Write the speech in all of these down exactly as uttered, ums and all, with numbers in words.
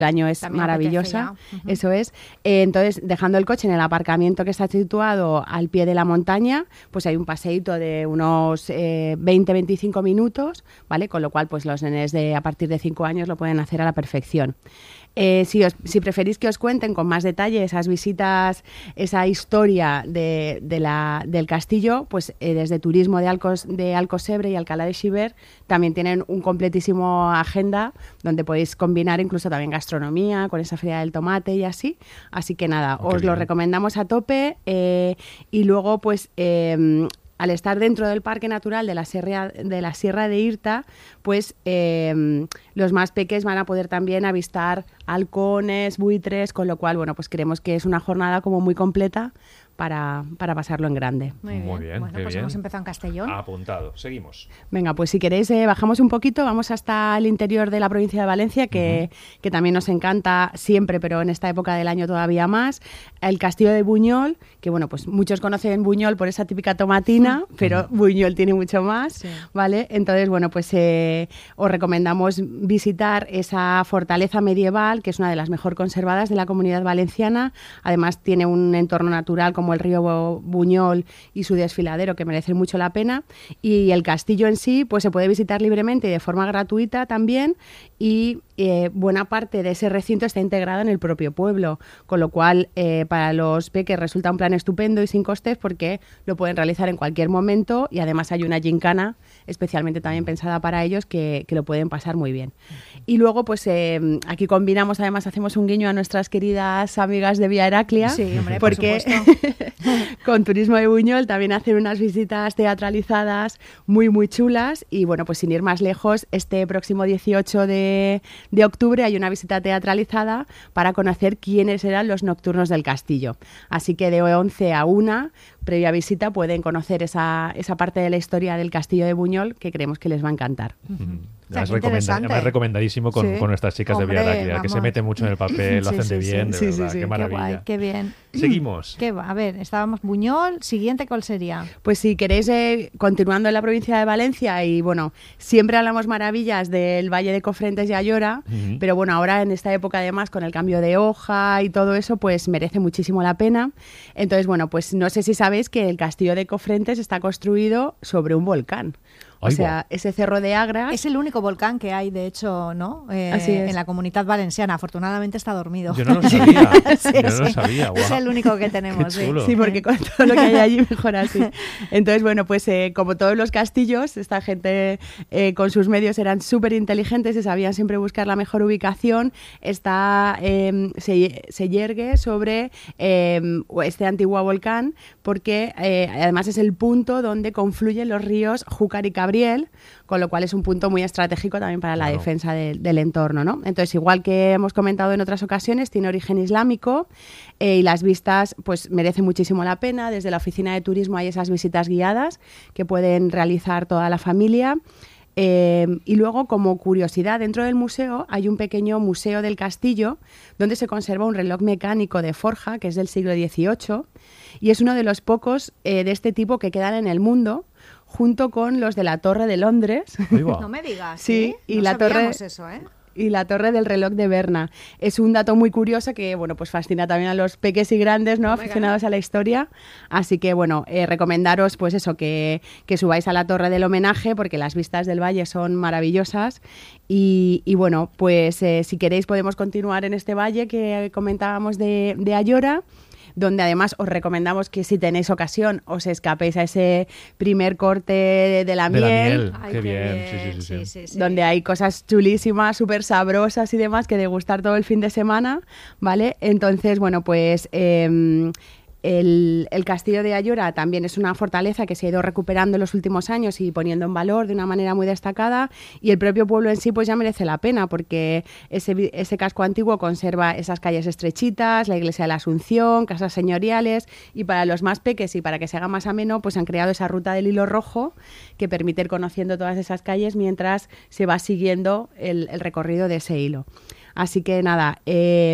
año es También maravillosa, uh-huh. eso es. Eh, entonces, dejando el coche en el aparcamiento que está situado al pie de la montaña, pues hay un paseíto de unos eh, veinte a veinticinco minutos, ¿vale? Con lo cual, pues los nenes de a partir de cinco años lo pueden hacer a la perfección. Eh, si, os, si preferís que os cuenten con más detalle esas visitas, esa historia de, de la, del castillo, pues eh, desde Turismo de, Alcos, de Alcosebre y Alcalá de Xivert también tienen un completísimo agenda donde podéis combinar incluso también gastronomía con esa feria del tomate y así. Así que nada, Oh, os lo recomendamos a tope eh, y luego pues... Eh, al estar dentro del Parque Natural de la Sierra de, la Sierra de Irta, pues eh, los más pequeños van a poder también avistar halcones, buitres, con lo cual, bueno, pues creemos que es una jornada como muy completa para, para pasarlo en grande. Muy bien, Muy bien, bueno, qué pues bien. hemos empezado en Castellón. Apuntado. Seguimos. Venga, pues si queréis eh, bajamos un poquito, vamos hasta el interior de la provincia de Valencia, que, uh-huh. que también nos encanta siempre, pero en esta época del año todavía más. El Castillo de Buñol, que bueno, pues muchos conocen Buñol por esa típica tomatina, uh-huh. pero Buñol tiene mucho más, sí. ¿vale? Entonces, bueno, pues eh, os recomendamos visitar esa fortaleza medieval, que es una de las mejor conservadas de la Comunidad Valenciana. Además, tiene un entorno natural como el río Buñol y su desfiladero que merecen mucho la pena, y el castillo en sí pues se puede visitar libremente y de forma gratuita también, y eh, buena parte de ese recinto está integrado en el propio pueblo, con lo cual eh, para los peques resulta un plan estupendo y sin costes porque lo pueden realizar en cualquier momento, y además hay una gincana especialmente también pensada para ellos que, que lo pueden pasar muy bien. Y luego pues eh, aquí combinamos, además hacemos un guiño a nuestras queridas amigas de Vía Heraclia, sí, hombre, porque con Turismo de Buñol también hacen unas visitas teatralizadas muy muy chulas, y bueno, pues sin ir más lejos, este próximo dieciocho de, de octubre hay una visita teatralizada para conocer quiénes eran los nocturnos del castillo, así que de once a una, previa visita, pueden conocer esa, esa parte de la historia del castillo de Buñol que creemos que les va a encantar. Uh-huh. O sea, es, recomenda, es recomendadísimo con, sí. con nuestras chicas Hombre, de Vía Heraclia, vamos. que se meten mucho en el papel, lo sí, hacen sí, de bien, sí, de sí, verdad, sí, sí. qué maravilla. Qué guay, qué bien. Seguimos. ¿Qué va? A ver, estábamos Buñol, siguiente, ¿cuál sería? Pues si queréis, eh, continuando en la provincia de Valencia, y bueno, siempre hablamos maravillas del Valle de Cofrentes y Ayora, uh-huh. pero bueno, ahora en esta época además con el cambio de hoja y todo eso, pues merece muchísimo la pena. Entonces, bueno, pues no sé si sabéis que el castillo de Cofrentes está construido sobre un volcán. O Ay, sea, ese cerro de Agras... Es el único volcán que hay, de hecho, ¿no? Eh, Así es. En la Comunidad Valenciana. Afortunadamente está dormido. Yo no lo sabía. sí, Yo no sí. lo sabía. Wow. Es el único que tenemos. Qué chulo. Sí, porque con todo lo que hay allí mejor así. Entonces, bueno, pues eh, como todos los castillos, esta gente eh, con sus medios eran súper inteligentes y sabían siempre buscar la mejor ubicación. Está, eh, se, se yergue sobre eh, este antiguo volcán porque eh, además es el punto donde confluyen los ríos Júcar y Cabriel, con lo cual es un punto muy estratégico también para la claro. defensa de, del entorno, ¿no? Entonces, igual que hemos comentado en otras ocasiones, tiene origen islámico eh, y las vistas pues merecen muchísimo la pena. Desde la oficina de turismo hay esas visitas guiadas que pueden realizar toda la familia. Eh, y luego, como curiosidad, dentro del museo hay un pequeño museo del castillo donde se conserva un reloj mecánico de forja que es del siglo dieciocho y es uno de los pocos eh, de este tipo que quedan en el mundo, junto con los de la Torre de Londres. No me digas. Sí, ¿sí? y no la torre eso, ¿eh? y la torre del reloj de Berna. Es un dato muy curioso que, bueno, pues fascina también a los peques y grandes, ¿no? Aficionados a la historia. Así que, bueno, eh, recomendaros, pues eso, que, que subáis a la torre del homenaje, porque las vistas del valle son maravillosas. Y, y bueno, pues eh, si queréis podemos continuar en este valle que comentábamos de, de Ayora, donde además os recomendamos que si tenéis ocasión os escapéis a ese primer corte de, de la de miel. La miel. Ay, qué, qué bien. bien. Sí, sí, sí, Sí, sí. sí, sí. Donde hay cosas chulísimas, súper sabrosas y demás que degustar todo el fin de semana, ¿vale? Entonces, bueno, pues... Eh, El, el castillo de Ayora también es una fortaleza que se ha ido recuperando en los últimos años y poniendo en valor de una manera muy destacada, y el propio pueblo en sí pues ya merece la pena porque ese, ese casco antiguo conserva esas calles estrechitas, la iglesia de la Asunción, casas señoriales, y para los más peques y para que se haga más ameno pues han creado esa ruta del hilo rojo que permite ir conociendo todas esas calles mientras se va siguiendo el, el recorrido de ese hilo. Así que nada, eh,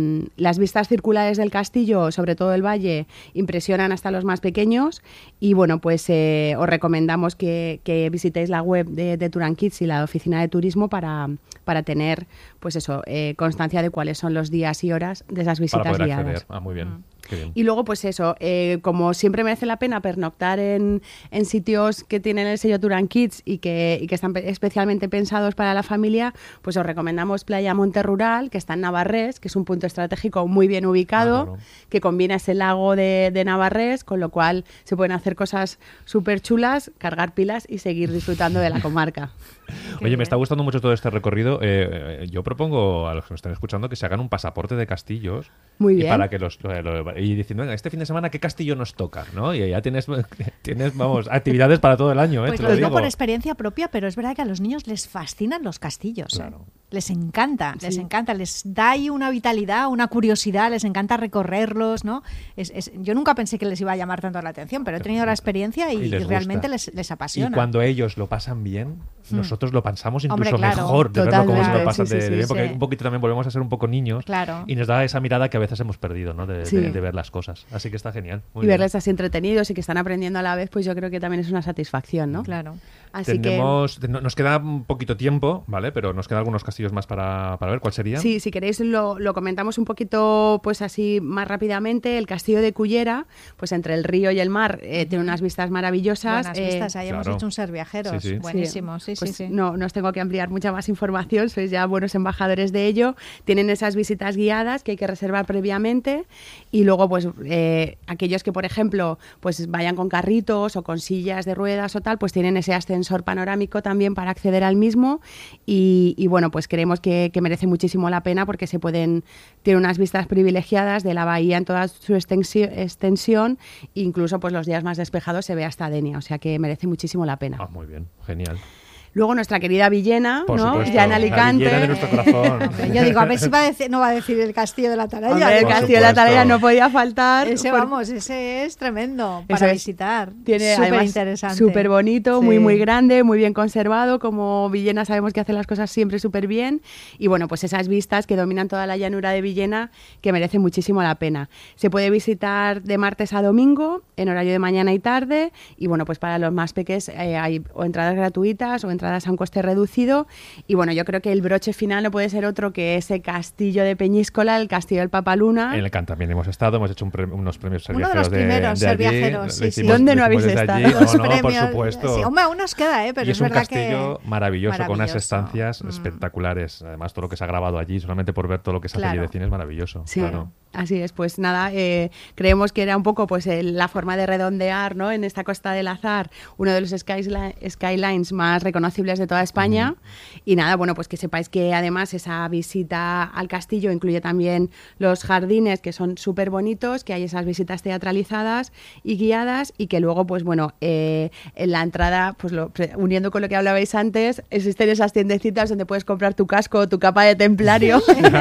las vistas circulares del castillo, sobre todo el valle, impresionan hasta los más pequeños y bueno, pues eh, os recomendamos que, que visitéis la web de, de Tour and Kids y la oficina de turismo para, para tener pues eso, eh, constancia de cuáles son los días y horas de esas visitas para poder guiadas. acceder. Ah, muy bien. Mm. Qué bien. Y luego, pues eso, eh, como siempre merece la pena pernoctar en, en sitios que tienen el sello Tour and Kids y que, y que están pe- especialmente pensados para la familia, pues os recomendamos Playa Monte Rural, que está en Navarrés, que es un punto estratégico muy bien ubicado, ah, claro. que combina ese lago de, de Navarrés, con lo cual se pueden hacer cosas súper chulas, cargar pilas y seguir disfrutando de la comarca. Oye, me está gustando mucho todo este recorrido. Eh, eh, yo propongo a los que nos están escuchando que se hagan un pasaporte de castillos. Muy bien. Y para que los eh, lo, y diciendo, venga, este fin de semana qué castillo nos toca, ¿no? Y ya tienes, tienes vamos, actividades para todo el año, ¿eh? Pues Te lo lo digo digo por experiencia propia, pero es verdad que a los niños les fascinan los castillos. Claro. ¿eh? Les encanta, sí. les encanta, les da ahí una vitalidad, una curiosidad, les encanta recorrerlos, ¿no? Es, es, yo nunca pensé que les iba a llamar tanto la atención, pero he tenido la experiencia y, y, y realmente les, les apasiona. Y cuando ellos lo pasan bien, hmm. nosotros lo pensamos incluso Hombre, claro. mejor de verlo como se lo pasan sí, de, sí, de bien, sí, porque sí. un poquito también volvemos a ser un poco niños claro. y nos da esa mirada que a veces hemos perdido, ¿no? De, sí. de, de ver las cosas. Así que está genial. Muy y bien. verles así entretenidos y que están aprendiendo a la vez, pues yo creo que también es una satisfacción, ¿no? Claro. Así Tenemos, que... nos queda un poquito tiempo, ¿vale? Pero nos quedan algunos castillos más para, para ver. ¿Cuál sería? Sí, si queréis lo, lo comentamos un poquito pues así más rápidamente. El castillo de Cullera, pues entre el río y el mar, eh, tiene unas vistas maravillosas. Buenas eh, vistas, ahí claro. hemos hecho un ser viajeros. Sí, sí. Buenísimo, sí, sí, pues sí. No, no os tengo que ampliar mucha más información, sois ya buenos embajadores de ello. Tienen esas visitas guiadas que hay que reservar previamente y luego pues eh, aquellos que, por ejemplo, pues vayan con carritos o con sillas de ruedas o tal, pues tienen ese ascensor panorámico también para acceder al mismo y, y bueno, pues creemos que, que merece muchísimo la pena porque se pueden, tiene unas vistas privilegiadas de la bahía en toda su extensión, extensión incluso pues los días más despejados se ve hasta Denia, o sea que merece muchísimo la pena. Ah, muy bien, genial. Luego nuestra querida Villena, Por ¿no? supuesto, ya en Alicante. La Villena de nuestro corazón. Hombre, yo digo, a ver si va a decir, no va a decir el castillo de la Atalaya. Hombre, el Por castillo de la supuesto. Atalaya no podía faltar. Ese, por... vamos, ese es tremendo para es, visitar. Tiene súper además interesante. súper bonito, Sí. muy muy grande, muy bien conservado. Como Villena sabemos que hace las cosas siempre súper bien. Y bueno, pues esas vistas que dominan toda la llanura de Villena que merecen muchísimo la pena. Se puede visitar de martes a domingo en horario de mañana y tarde. Y bueno, pues para los más pequeños eh, hay o entradas gratuitas o entradas a un coste reducido. Y bueno, yo creo que el broche final no puede ser otro que ese castillo de Peñíscola, el castillo del Papaluna. En el Can también hemos estado, hemos hecho un pre- unos premios ser Uno de los viajeros de, primeros de ser allí. viajeros, sí, Lo sí. hicimos- ¿Dónde no lo hicimos habéis desde estado? allí. No, Los no, por premios, supuesto. Sí, hombre, aún nos queda, ¿eh? Pero y es, es un verdad castillo que... maravilloso, con unas maravilloso. estancias Mm. espectaculares. Además, todo lo que se ha grabado allí, solamente por ver todo lo que se hace Claro. allí de cine es maravilloso. Sí, Claro. así es. Pues nada, eh, creemos que era un poco pues el- la forma de redondear, ¿no? En esta Costa del Azar, uno de los skyli- skylines más reconocibles de toda España. Mm. Y nada, bueno, pues que sepáis que además esa visita al castillo incluye también los jardines, que son súper bonitos, que hay esas visitas teatralizadas y guiadas y que luego, pues bueno, eh, en la entrada, pues lo, pre- uniendo con lo que hablabais antes, existen esas tiendecitas donde puedes comprar tu casco o tu capa de templario.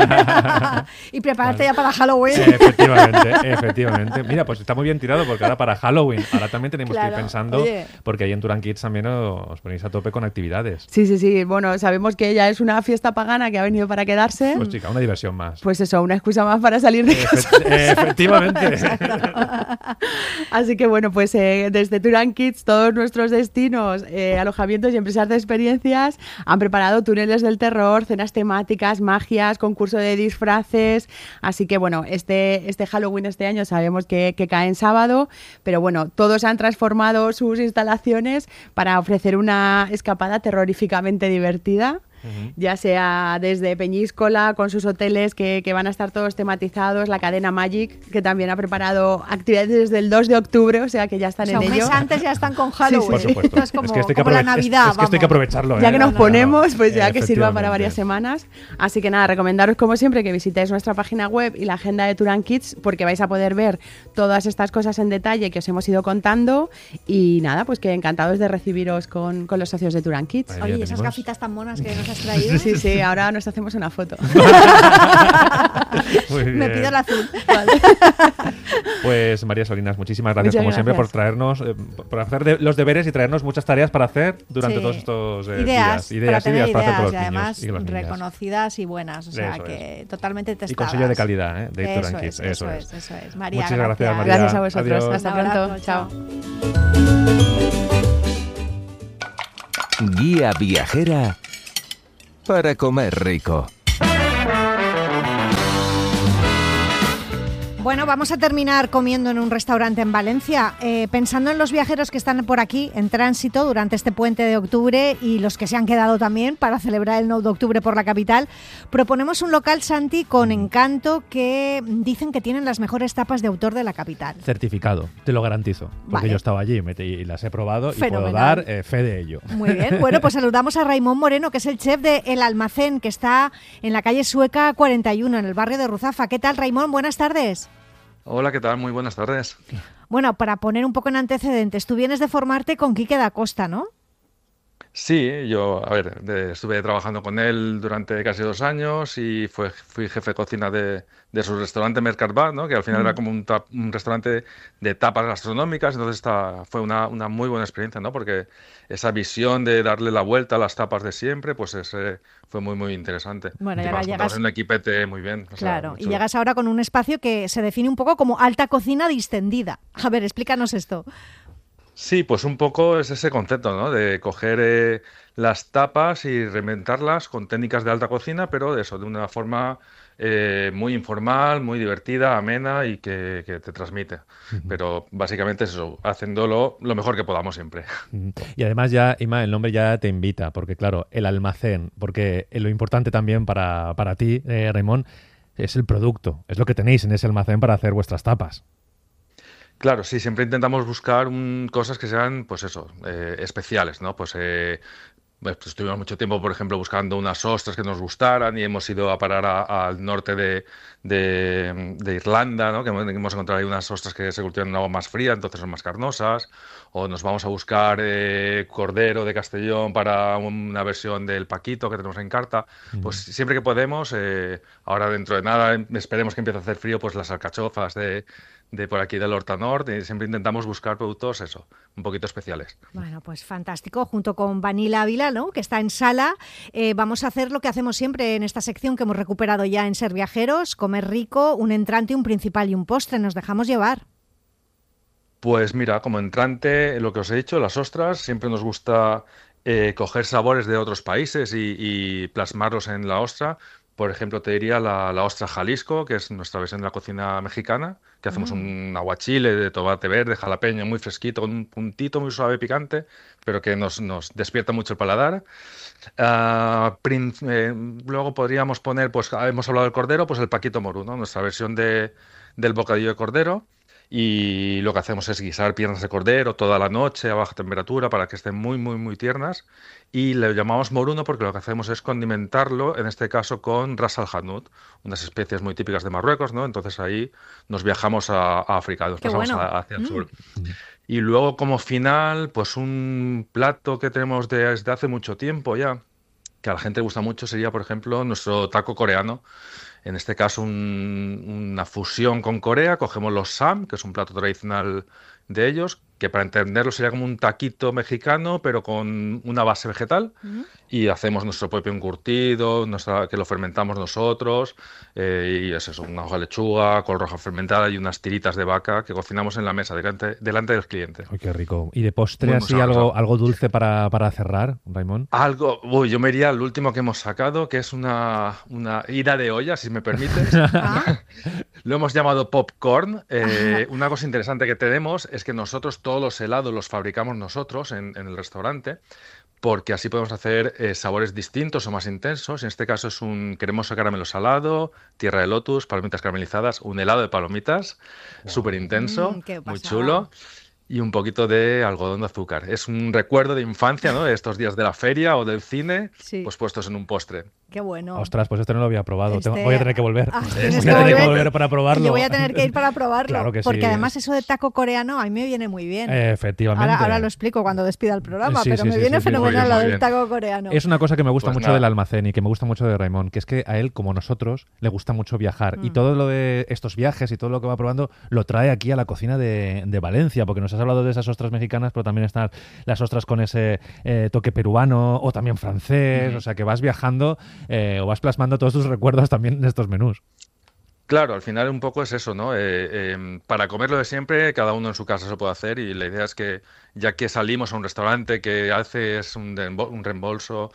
y prepararte ya para Halloween. Eh, efectivamente, efectivamente. Mira, pues está muy bien tirado porque ahora para Halloween, ahora también tenemos Claro, que ir pensando, oye. porque ahí en Tour and Kids también os ponéis a tope con actividades. Sí, sí, sí. Bueno, sabemos que ella es una fiesta pagana que ha venido para quedarse. Pues chica, una diversión más. Pues eso, una excusa más para salir de casa. Efe- efectivamente. Así que bueno, pues eh, desde Tour and Kids todos nuestros destinos, eh, alojamientos y empresas de experiencias han preparado túneles del terror, cenas temáticas, magias, concurso de disfraces. Así que bueno, este, este Halloween este año sabemos que, que cae en sábado, pero bueno, todos han transformado sus instalaciones para ofrecer una escapada terroríficamente divertida. Uh-huh. Ya sea desde Peñíscola con sus hoteles que, que van a estar todos tematizados, la cadena Magic que también ha preparado actividades desde el dos de octubre, o sea que ya están O sea, en un ello. mes antes ya están con Halloween. Por supuesto. Esto es como, es que esto hay que como la aprove- Navidad, es, es que esto hay que aprovecharlo. Ya ¿eh? que nos ponemos, pues ya Eh, que sirva para efectivamente. varias semanas. Así que nada, recomendaros como siempre que visitéis nuestra página web y la agenda de Tour and Kids porque vais a poder ver todas estas cosas en detalle que os hemos ido contando y nada, pues que encantados de recibiros con, con los socios de Tour and Kids. Ahí Oye, ya ¿y esas tenemos. gafitas tan monas que nos has traído? Sí, sí, ahora nos hacemos una foto. Muy Me bien. pido la azul. Vale. Pues María Solinas, muchísimas gracias Muchas como siempre por gracias. traernos, eh, por hacer de- los deberes y traernos muchas tareas para hacer durante Sí. todos estos eh, ideas, días. para tener ideas para hacer ideas con los y niños además y las niñas. reconocidas y buenas, o sea Eso que totalmente testadas. Y con sello de calidad, ¿eh? de Héctor Eso Anquis, es, eso es, eso es. María, Muchas gracias, María. Gracias a vosotros. Adiós. Hasta Un abrazo, pronto. Chao. Guía viajera para comer rico. Bueno, vamos a terminar comiendo en un restaurante en Valencia. Eh, pensando en los viajeros que están por aquí en tránsito durante este puente de octubre y los que se han quedado también para celebrar el nueve de octubre por la capital, proponemos un local, Santi, con encanto que dicen que tienen las mejores tapas de autor de la capital. Certificado, te lo garantizo. Porque Vale. yo estaba allí me- y las he probado y Fenomenal. puedo dar eh, fe de ello. Muy bien, bueno, pues saludamos a Raimón Moreno, que es el chef de El Almacén, que está en la calle Sueca cuarenta y uno, en el barrio de Ruzafa. ¿Qué tal, Raimón? Buenas tardes. Hola, ¿qué tal? Muy buenas tardes. Bueno, para poner un poco en antecedentes, tú vienes de formarte con Quique da Costa, ¿no? Sí, yo, a ver, de- estuve trabajando con él durante casi dos años y fue, fui jefe de cocina de, de su restaurante Mercat Bar, ¿no? Que al final era como un, tap- un restaurante de tapas gastronómicas, entonces esta, fue una, una muy buena experiencia, ¿no? Porque esa visión de darle la vuelta a las tapas de siempre, pues ese fue muy, muy interesante. Bueno, y Y ahora además llegas- montamos en un equipete muy bien. o sea, Claro, muy y chulo. llegas ahora con un espacio que se define un poco como alta cocina distendida. A ver, explícanos esto. Sí, pues un poco es ese concepto, ¿no? De coger eh, las tapas y reinventarlas con técnicas de alta cocina, pero de eso, de una forma eh, muy informal, muy divertida, amena y que, que te transmite. Pero básicamente es eso, haciéndolo lo mejor que podamos siempre. Mm. Y además ya, Ima, el nombre ya te invita, porque claro, el almacén, porque lo importante también para, para ti, eh, Raimón, es el producto, es lo que tenéis en ese almacén para hacer vuestras tapas. Claro, sí, siempre intentamos buscar un- cosas que sean, pues eso, eh, especiales, ¿no? Pues, eh, pues estuvimos mucho tiempo, por ejemplo, buscando unas ostras que nos gustaran y hemos ido a parar a- al norte de, de- de Irlanda, ¿no? Que hemos, hemos encontrado ahí unas ostras que se cultivan en agua más fría, entonces son más carnosas. O nos vamos a buscar eh, cordero de Castellón para una versión del Paquito que tenemos en carta. Pues siempre que podemos, eh, ahora dentro de nada, em- esperemos que empiece a hacer frío, pues las alcachofas de, de por aquí del Horta Norte. Y siempre intentamos buscar productos, eso, un poquito especiales. Bueno, pues fantástico. Junto con Vanilla Ávila, ¿no? Que está en sala, eh, vamos a hacer lo que hacemos siempre en esta sección que hemos recuperado ya en Ser Viajeros: comer rico, un entrante, un principal y un postre. Nos dejamos llevar. Pues mira, como entrante, lo que os he dicho, las ostras, siempre nos gusta eh, coger sabores de otros países y, y plasmarlos en la ostra. Por ejemplo, te diría la, la ostra Jalisco, que es nuestra versión de la cocina mexicana, que hacemos un aguachile de tomate verde, jalapeño, muy fresquito, con un puntito muy suave picante, pero que nos, nos despierta mucho el paladar. Ah, prin- eh, luego podríamos poner, pues hemos hablado del cordero, pues el Paquito Morú, ¿no? Nuestra versión de, del bocadillo de cordero. Y lo que hacemos es guisar piernas de cordero toda la noche a baja temperatura para que estén muy, muy, muy tiernas. Y le llamamos moruno porque lo que hacemos es condimentarlo, en este caso con ras al hanout, unas especies muy típicas de Marruecos, ¿no? Entonces ahí nos viajamos a, a África, nos Qué pasamos bueno. a- hacia el Mm. sur. Y luego como final, pues un plato que tenemos de- desde hace mucho tiempo ya, que a la gente le gusta mucho, sería, por ejemplo, nuestro taco coreano. En este caso, un- una fusión con Corea. Cogemos los sam, que es un plato tradicional de ellos, que para entenderlo sería como un taquito mexicano, pero con una base vegetal. Y hacemos nuestro propio encurtido, nuestra- que lo fermentamos nosotros. eh, y es eso, una hoja de lechuga, col roja fermentada y unas tiritas de vaca que cocinamos en la mesa, delante, delante del cliente. Ay, qué rico. ¿Y de postre Muy así sabroso. algo, algo dulce para, para cerrar, Raimón? Algo, uy, yo me iría al último que hemos sacado, que es una, una ida de olla, si me permites. Ah, Lo hemos llamado popcorn. Eh, una cosa interesante que tenemos es que nosotros todos los helados los fabricamos nosotros en, en el restaurante, porque así podemos hacer eh, sabores distintos o más intensos. En este caso es un cremoso caramelo salado, tierra de lotus, palomitas caramelizadas, un helado de palomitas súper intenso, Mm, qué muy pasada. chulo. Y un poquito de algodón de azúcar. Es un recuerdo de infancia, ¿no? De estos días de la feria o del cine, Sí. pues puestos en un postre. Qué bueno. Ostras, pues este no lo había probado. Este... Tengo, voy a tener que volver. Ah, voy a tener que volver para probarlo. Yo voy a tener que ir para probarlo. Claro que porque sí. además eso de taco coreano a mí me viene muy bien. Eh, efectivamente. Ahora, ahora lo explico cuando despida el programa, sí, pero sí, me sí, viene sí, fenomenal sí, lo muy del bien. taco coreano. Es una cosa que me gusta Pues mucho nada. del almacén y que me gusta mucho de Raimon, que es que a él, como nosotros, le gusta mucho viajar. Mm. Y todo lo de estos viajes y todo lo que va probando lo trae aquí a la cocina de, de Valencia, porque nos has hablado de esas ostras mexicanas, pero también están las ostras con ese eh, toque peruano o también francés. Mm. O sea, que vas viajando eh, o vas plasmando todos tus recuerdos también en estos menús. Claro, al final un poco es eso, ¿no? Eh, eh, para comer lo de siempre, cada uno en su casa se puede hacer y la idea es que ya que salimos a un restaurante que haces un, dembo- un reembolso,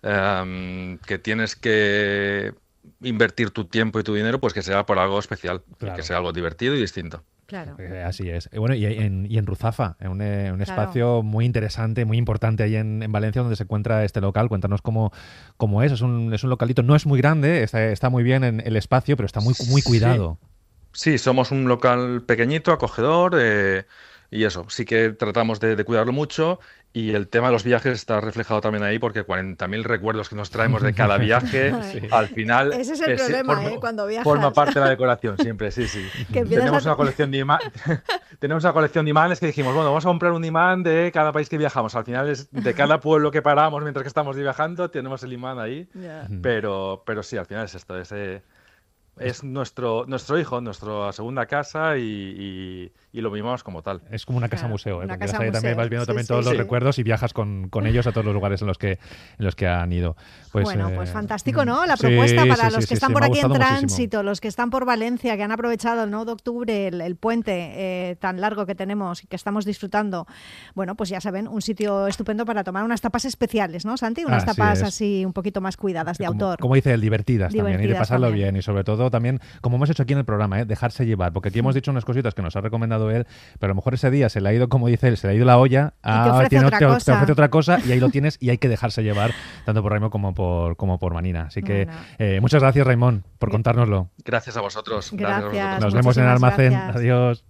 em, que tienes que invertir tu tiempo y tu dinero, pues que sea por algo especial, y Claro. que sea algo divertido y distinto. Claro. Eh, así es. Y bueno, y en, y en Ruzafa, en un, eh, un Claro. espacio muy interesante, muy importante ahí en, en Valencia, donde se encuentra este local. Cuéntanos cómo, cómo es. Es un, es un localito, no es muy grande, está, está muy bien en el espacio, pero está muy, muy Sí. cuidado. Sí, somos un local pequeñito, acogedor, eh, y eso, sí que tratamos de, de cuidarlo mucho y el tema de los viajes está reflejado también ahí porque cuarenta mil recuerdos que nos traemos de cada viaje, Sí. al final Ese es el problema, forma, ¿eh? Cuando viajas. forma parte de la decoración siempre, sí, sí. Que empiezas Tenemos a- una colección de ima- tenemos una colección de imanes que dijimos, bueno, vamos a comprar un imán de cada país que viajamos. Al final es de cada pueblo que paramos mientras que estamos viajando, tenemos el imán ahí, Ya. pero, pero sí, al final es esto, es, eh, es nuestro, nuestro hijo, nuestra segunda casa y, y- y lo mimamos como tal. Es como una casa Claro, museo, ¿eh? una Porque casa vas ahí también museo. vas viendo Sí, también sí, todos los sí. recuerdos y viajas con, con ellos a todos los lugares en los que, en los que han ido. Pues, bueno, eh, pues fantástico, ¿no? La sí, propuesta para sí, los sí, que sí, están sí, por me ha aquí en gustado muchísimo. tránsito, los que están por Valencia, que han aprovechado el nueve de octubre, el, el puente eh, tan largo que tenemos y que estamos disfrutando. Bueno, pues ya saben, un sitio estupendo para tomar unas tapas especiales, ¿no, Santi? Unas Así tapas es. así un poquito más cuidadas de como, autor. como dice él, divertidas, también, y de Divertidas pasarlo también. bien. Y sobre todo también, como hemos hecho aquí en el programa, ¿eh? Dejarse llevar. Porque aquí hemos dicho unas cositas que nos ha recomendado él, pero a lo mejor ese día se le ha ido, como dice él, se le ha ido la olla, te ofrece tiene- otra te- te cosa. ofrece otra cosa y ahí lo tienes y hay que dejarse llevar, tanto por Raimón como por, como por Manina. Así que Bueno. eh, muchas gracias, Raimón, por contárnoslo. Gracias a vosotros. Gracias. a vosotros. Nos vemos en el Muchísimas almacén. gracias. Adiós.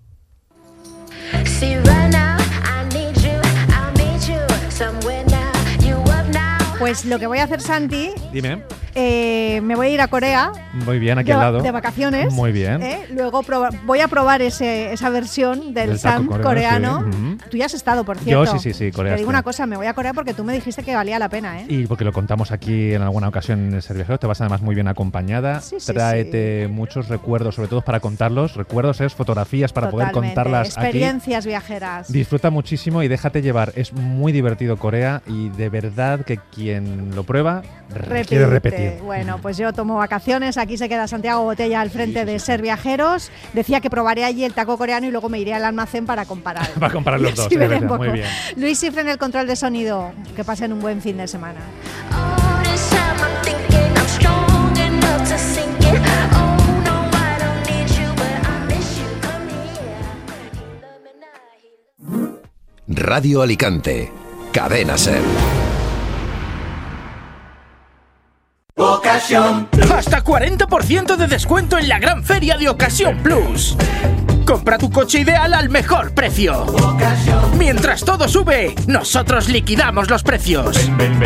See right now, I need you, I need you somewhere now. You up now. Pues lo que voy a hacer, Santi, Dime. eh, me voy a ir a Corea Muy bien, aquí de, al lado. de vacaciones. Muy bien. ¿eh? Luego proba- voy a probar ese, esa versión del, Del taco Sam coreano, coreano. sí. Ujú. Tú ya has estado, por cierto. Yo sí, sí, sí, Corea Te digo estoy. una cosa, me voy a Corea porque tú me dijiste que valía la pena, ¿eh? Y porque lo contamos aquí en alguna ocasión en el Ser Viajero, te vas además muy bien acompañada. Sí, sí, Tráete muchos recuerdos, sobre todo para contarlos. Recuerdos es fotografías para poder Totalmente. contarlas aquí. Experiencias viajeras. Disfruta muchísimo y déjate llevar. Es muy divertido Corea y de verdad que quien lo prueba Repite. quiere repetir. Bueno, pues yo tomo vacaciones. Aquí se queda Santiago Botella al frente de Ser Viajeros. Decía que probaré allí el taco coreano y luego me iré al almacén para comparar. Va a comparar los Y dos. así eh, veré un Elena, poco. muy bien. Luis Cifre en el control de sonido. Que pasen un buen fin de semana. All this time I'm thinking I'm strong enough to sink it. Oh no, I don't need you, but I miss you. Come here. You love me now. Radio Alicante. Cadena Ser. Hasta cuarenta por ciento de descuento en la gran feria de Ocasión Plus. Compra tu coche ideal al mejor precio. Mientras todo sube, nosotros liquidamos los precios.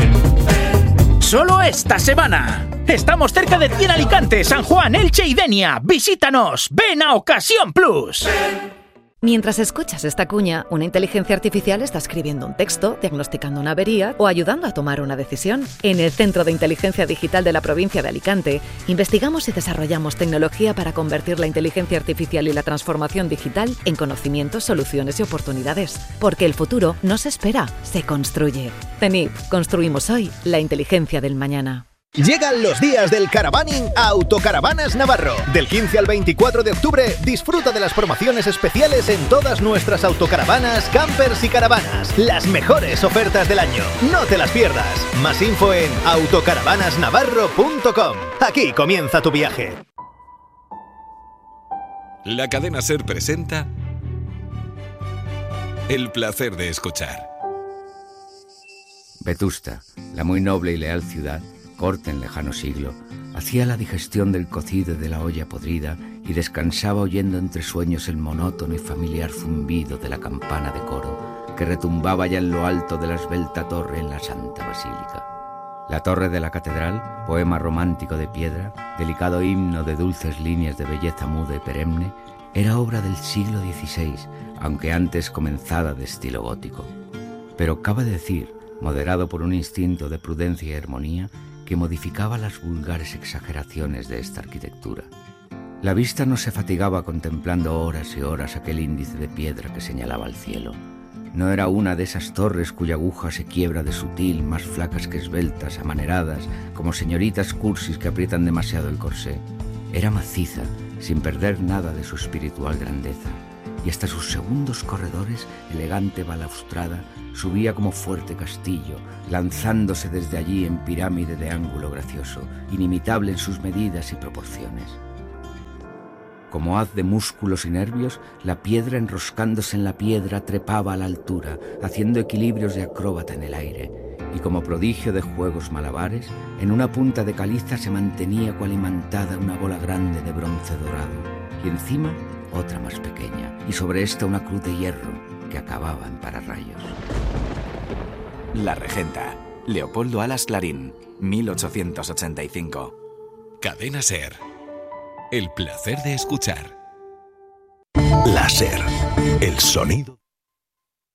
Solo esta semana. Estamos cerca de ti en Alicante, San Juan, Elche y Denia. Visítanos. Ven a Ocasión Plus. Mientras escuchas esta cuña, una inteligencia artificial está escribiendo un texto, diagnosticando una avería o ayudando a tomar una decisión. En el Centro de Inteligencia Digital de la provincia de Alicante, investigamos y desarrollamos tecnología para convertir la inteligencia artificial y la transformación digital en conocimientos, soluciones y oportunidades. Porque el futuro no se espera, se construye. CENIP, construimos hoy la inteligencia del mañana. Llegan los días del caravaning a Autocaravanas Navarro. Del quince al veinticuatro de octubre, disfruta de las promociones especiales en todas nuestras autocaravanas, campers y caravanas. Las mejores ofertas del año. No te las pierdas. Más info en autocaravanas navarro punto com. Aquí comienza tu viaje. La cadena SER presenta El placer de escuchar. Vetusta, la muy noble y leal ciudad, corte en lejano siglo, hacía la digestión del cocido y de la olla podrida y descansaba oyendo entre sueños el monótono y familiar zumbido de la campana de coro que retumbaba ya en lo alto de la esbelta torre en la Santa Basílica. La torre de la catedral, poema romántico de piedra, delicado himno de dulces líneas de belleza muda y perenne, era obra del siglo dieciséis, aunque antes comenzada de estilo gótico. Pero cabe decir, moderado por un instinto de prudencia y armonía, que modificaba las vulgares exageraciones de esta arquitectura. La vista no se fatigaba contemplando horas y horas aquel índice de piedra que señalaba al cielo. No era una de esas torres cuya aguja se quiebra de sutil, más flacas que esbeltas, amaneradas, como señoritas cursis que aprietan demasiado el corsé. Era maciza, sin perder nada de su espiritual grandeza, y hasta sus segundos corredores, elegante balaustrada, subía como fuerte castillo, lanzándose desde allí en pirámide de ángulo gracioso, inimitable en sus medidas y proporciones. Como haz de músculos y nervios, la piedra enroscándose en la piedra trepaba a la altura, haciendo equilibrios de acróbata en el aire, y como prodigio de juegos malabares, en una punta de caliza se mantenía cual imantada una bola grande de bronce dorado, y encima otra más pequeña, y sobre esta una cruz de hierro que acababa en pararrayos. La Regenta, Leopoldo Alas Clarín, mil ochocientos ochenta y cinco. Cadena SER. El placer de escuchar. La SER. El sonido.